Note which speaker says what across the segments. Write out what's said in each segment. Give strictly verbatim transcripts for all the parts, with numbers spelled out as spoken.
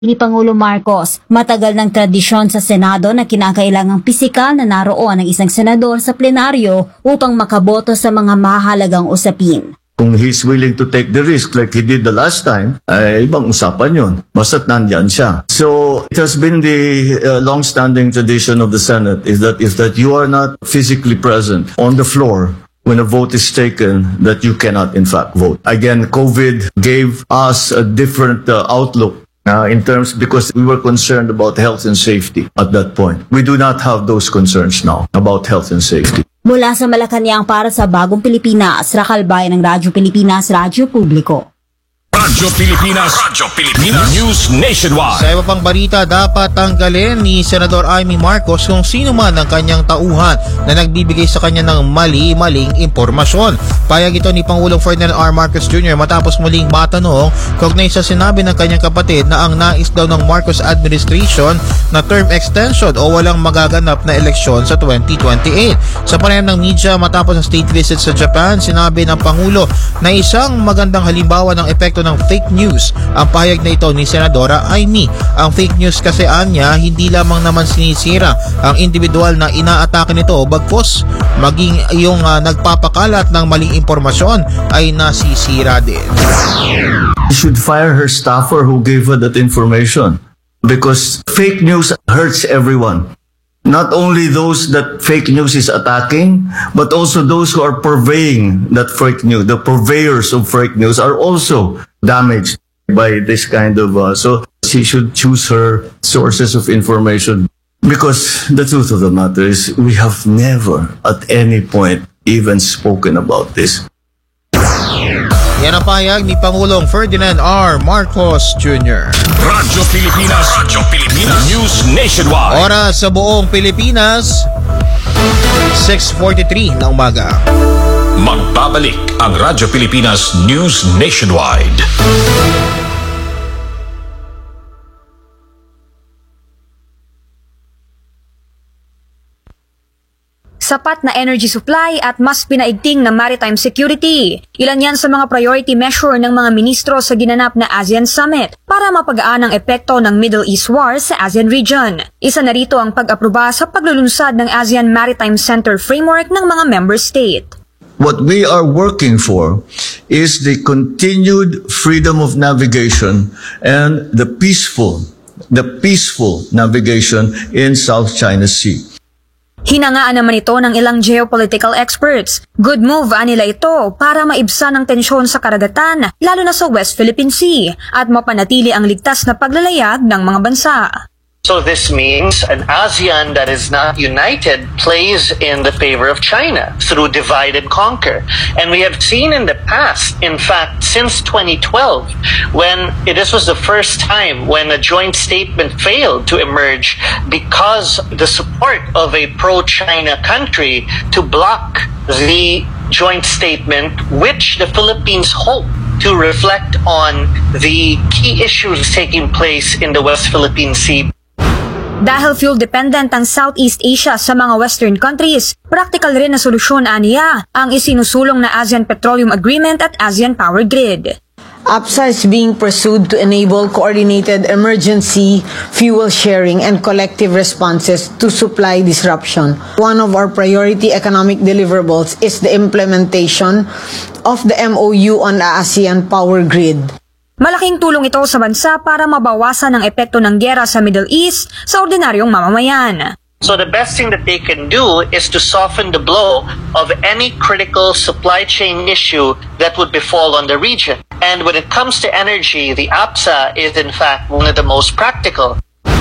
Speaker 1: Ni Pangulo Marcos, matagal ng tradisyon sa Senado na kinakailangang pisikal na naroon ang isang senador sa plenaryo upang makaboto sa mga mahalagang usapin.
Speaker 2: Kung he's willing to take the risk like he did the last time, ay ibang usapan yun. Basta't nandyan siya. So, it has been the uh, long-standing tradition of the Senate is that if that you are not physically present on the floor when a vote is taken, that you cannot in fact vote. Again, COVID gave us a different uh, outlook Uh, in terms because we were concerned about health and safety at that point. We do not have those concerns now about health and safety.
Speaker 1: Mula sa Malacanang para sa Bagong Pilipinas, Rakal Bayan ng Radyo Pilipinas, Radyo Publiko.
Speaker 3: Radyo Pilipinas, Radyo Pilipinas, News Nationwide.
Speaker 4: Sa iba pang balita, dapat tanggalin ni Senador Amy Marcos kung sino man ang kanyang tauhan na nagbibigay sa kanya ng mali-maling impormasyon. Payag ito ni Pangulong Ferdinand R. Marcos Junior matapos muling matanong kaugnay sa sinabi ng kanyang kapatid na ang nais daw ng Marcos administration na term extension o walang magaganap na eleksyon sa twenty twenty-eight. Sa panayam ng media matapos ang state visit sa Japan, sinabi ng Pangulo na isang magandang halimbawa ng epekto ng fake news ang pahayag na ito ni Senadora Amy. Ang fake news kasi anya hindi lamang naman sinisira ang individual na inaatake nito, bagkus maging yung uh, nagpapakalat ng maling impormasyon ay nasisira din.
Speaker 2: You should fire her staffer who gave her that information because fake news hurts everyone. Not only those that fake news is attacking, but also those who are purveying that fake news. The purveyors of fake news are also damaged by this kind of... Uh, so she should choose her sources of information. Because the truth of the matter is we have never at any point even spoken about this.
Speaker 4: Yan ang pahayag ni Pangulong Ferdinand R. Marcos Junior
Speaker 3: Radyo Pilipinas, Radyo Pilipinas, News Nationwide.
Speaker 4: Oras sa buong Pilipinas, six forty-three na umaga.
Speaker 3: Magbabalik ang Radyo Pilipinas News Nationwide.
Speaker 5: Sapat na energy supply at mas pinaigting na maritime security. Ilan yan sa mga priority measure ng mga ministro sa ginanap na ASEAN Summit para mapagaan ang epekto ng Middle East war sa ASEAN region. Isa na rito ang pag-aproba sa paglulunsad ng ASEAN Maritime Center Framework ng mga member state.
Speaker 2: What we are working for is the continued freedom of navigation and the peaceful, the peaceful navigation in South China Sea.
Speaker 5: Hinangaan naman ito ng ilang geopolitical experts. Good move anila ito para maibsan ang tensyon sa karagatan, lalo na sa West Philippine Sea, at mapanatili ang ligtas na paglalayag ng mga bansa.
Speaker 6: So this means an ASEAN that is not united plays in the favor of China through divide and conquer. And we have seen in the past, in fact, since twenty twelve, when this was the first time when a joint statement failed to emerge because the support of a pro-China country to block the joint statement, which the Philippines hope to reflect on the key issues taking place in the West Philippine Sea.
Speaker 5: Dahil fuel-dependent ang Southeast Asia sa mga Western countries, practical rin na solusyon aniya ang isinusulong na ASEAN Petroleum Agreement at ASEAN Power Grid.
Speaker 7: A P S A is being pursued to enable coordinated emergency fuel sharing and collective responses to supply disruption. One of our priority economic deliverables is the implementation of the M O U on the ASEAN Power Grid.
Speaker 5: Malaking tulong ito sa bansa para mabawasan ang epekto ng giyera sa Middle East sa ordinaryong mamamayan.
Speaker 6: So the best thing that they can do is to soften the blow of any critical supply chain issue that would befall on the region. And when it comes to energy, the A P S A is in fact one of the most practical.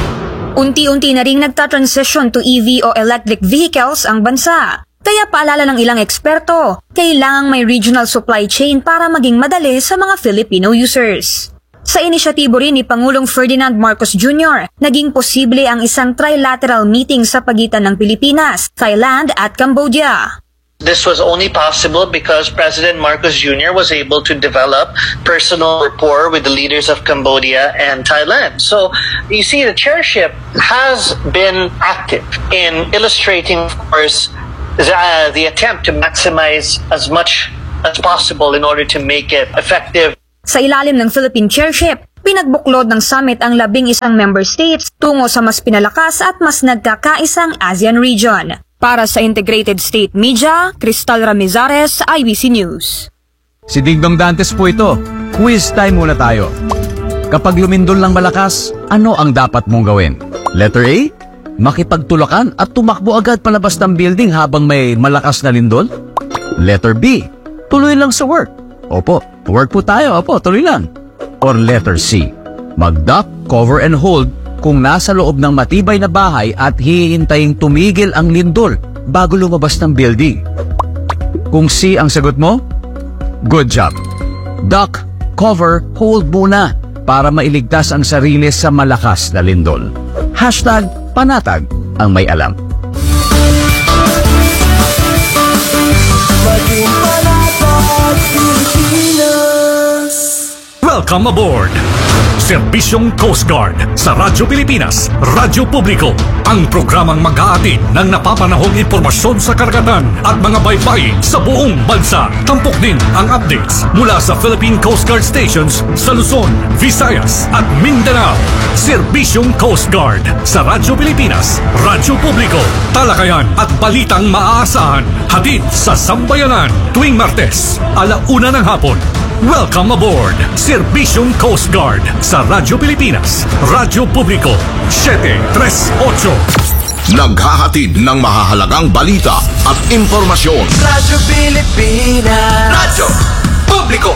Speaker 5: Unti-unti na ring nagta-transition to E V o electric vehicles ang bansa. Kaya paalala ng ilang eksperto, kailangang may regional supply chain para maging madali sa mga Filipino users. Sa inisyatibo rin ni Pangulong Ferdinand Marcos Junior, naging posible ang isang trilateral meeting sa pagitan ng Pilipinas, Thailand at Cambodia.
Speaker 6: This was only possible because President Marcos Junior was able to develop personal rapport with the leaders of Cambodia and Thailand. So, you see, the chairship has been active in illustrating, of course, the, uh, the attempt to maximize as much as possible in order to make it effective.
Speaker 5: Sa ilalim ng Philippine chairship, Pinagbuklod ng summit ang labing isang member states tungo sa mas pinalakas at mas nagkakaisang ASEAN region. Para sa Integrated State Media, Cristal Ramizares, I B C News.
Speaker 8: Si Dingdong Dantes po ito. Quiz time muna tayo. Kapag lumindol ng malakas, ano ang dapat mong gawin? Letter A, makipagtulakan at tumakbo agad palabas ng building habang may malakas na lindol? Letter B, tuloy lang sa work. Opo, work po tayo. Opo, tuloy lang. Or letter C, mag-duck, cover and hold kung nasa loob ng matibay na bahay at hihintaying tumigil ang lindol bago lumabas ng building. Kung C ang sagot mo, good job. Duck, cover, hold muna para mailigtas ang sarili sa malakas na lindol. Hashtag panatag ang may alam.
Speaker 3: Welcome aboard! Serbisyong Coast Guard sa Radyo Pilipinas, Radyo Publiko. Ang programang mag-aatid ng napapanahong impormasyon sa karagatan at mga baybayin sa buong bansa. Tampok din ang updates mula sa Philippine Coast Guard stations sa Luzon, Visayas at Mindanao. Serbisyong Coast Guard sa Radyo Pilipinas, Radyo Publiko. Talakayan at balitang maaasahan. Hatid sa Sambayanan tuwing Martes, alauna ng hapon. Welcome aboard! Serbisyong Coast Guard sa Radyo Pilipinas, Radyo Publiko, seven three eight.
Speaker 9: Naghahatid ng mahahalagang balita at impormasyon.
Speaker 10: Radyo Pilipinas, Radyo Publiko.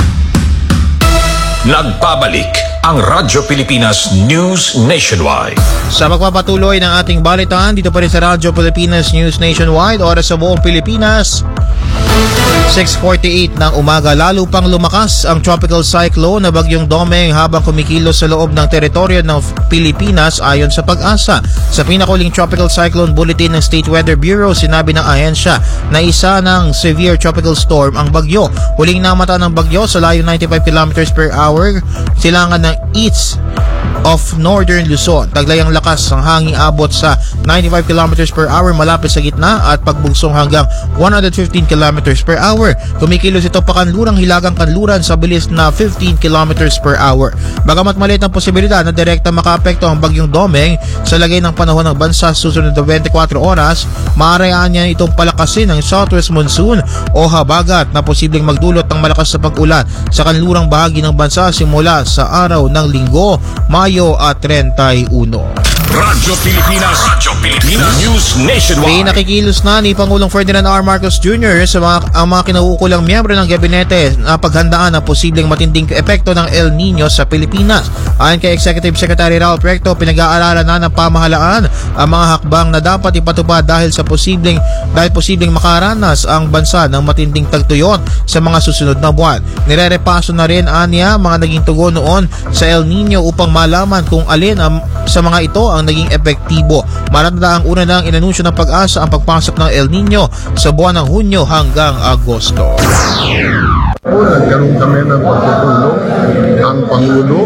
Speaker 3: Nagbabalik ang Radyo Pilipinas News Nationwide.
Speaker 4: Sa magpapatuloy ng ating balitaan dito pa rin sa Radyo Pilipinas News Nationwide, oras sa buong Pilipinas, six forty-eight ng umaga. Lalo pang lumakas ang tropical cyclone na bagyong Domeng habang kumikilos sa loob ng teritoryo ng Pilipinas ayon sa Pag-asa. Sa pinakuling tropical cyclone bulletin ng State Weather Bureau, sinabi ng ahensya na isa ng severe tropical storm ang bagyo. Huling namata ng bagyo sa layo ninety-five kilometers per hour silangan ng east of northern Luzon. Taglay ang lakas ng hangin abot sa ninety-five kilometers per hour malapit sa gitna at pagbugsong hanggang one hundred fifteen kilometers per hour. Kumikilos ito pakanlurang hilagang kanluran sa bilis na fifteen kilometers per hour. Bagamat maliit ang posibilidad na direkta makaapekto ang bagyong Domeng sa lagay ng panahon ng bansa sa susunod na twenty-four oras, maaarayaan niya itong palakasin ng southwest monsoon o habagat na posibleng magdulot ng malakas na pag-ulan sa kanlurang bahagi ng bansa simula sa araw ng Linggo, Mayo at thirty-one.
Speaker 3: Radyo Pilipinas, Radyo Pilipinas News Nationwide.
Speaker 4: Pinakikilos na ni Pangulong Ferdinand R. Marcos Junior sa mga, ang mga kinauukulang miyembro ng gabinete na paghandaan ng posibleng matinding epekto ng El Nino sa Pilipinas. Ayon kay Executive Secretary Raul Recto, pinag-aaralan na ng pamahalaan ang mga hakbang na dapat ipatupad dahil sa posibleng dahil posibleng makaranas ang bansa ng matinding tagtuyon sa mga susunod na buwan. Nirerepaso na rin aniya mga naging tugon noon sa El Nino upang malaman kung alin ang, sa mga ito ang naging epektibo. Maratanda ang una nang inanunsyo ng Pag-asa ang pagpasok ng El Nino sa buwan ng Hunyo hanggang Agosto.
Speaker 11: Nagkaroon kami ng pagtutulong ang Pangulo.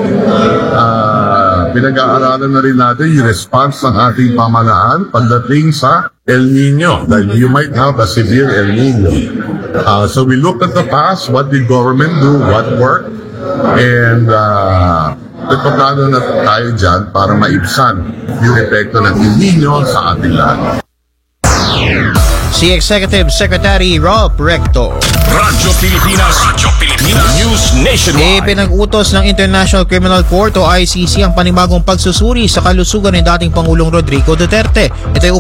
Speaker 11: Uh, pinag-aaralan na rin natin yung response ng ating pamahalaan pagdating sa El Nino. That you might have a severe El Nino. Uh, so we looked at the past, what did government do, what worked, and uh, nagpaplano na tayo dyan para maibsan yung epekto ng El Nino sa ating lahat.
Speaker 4: Si Executive Secretary Rob Recto.
Speaker 3: Radyo Pilipinas, Radyo Pilipinas News Nationwide.
Speaker 4: Ipinag-utos ng International Criminal Court o I C C ang panibagong pagsusuri sa kalusugan ni dating Pangulong Rodrigo Duterte. Ito ay